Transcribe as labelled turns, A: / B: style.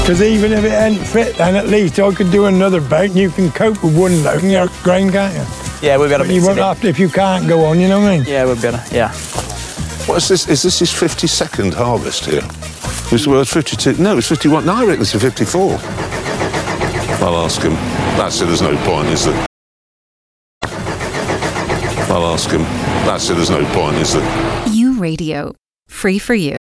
A: Because even if it ain't fit, then at least I could do another boat and you can cope with one load in your grain, can't you?
B: Yeah, we'll be able to
A: You won't have to if you can't go on, you know what I mean?
B: Yeah, we'll be able to, yeah.
C: What is this? Is this his 52nd harvest here? Well, it's 52. No, it's 51. No, I reckon it's a 54. I'll ask him. That's it, there's no point, is there? I'll ask him. That's it, there's no point, is there?
D: You Radio. Free for you.